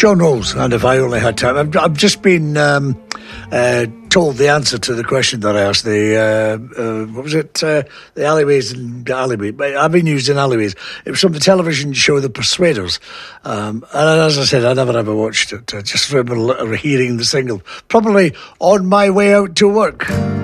John Rolls, and if I only had time. I've just been told the answer to the question that I asked. What was it? The alleyways and avenues and alleyways. It was from the television show The Persuaders. And as I said, I never ever watched it. I just remember hearing the single, probably on my way out to work.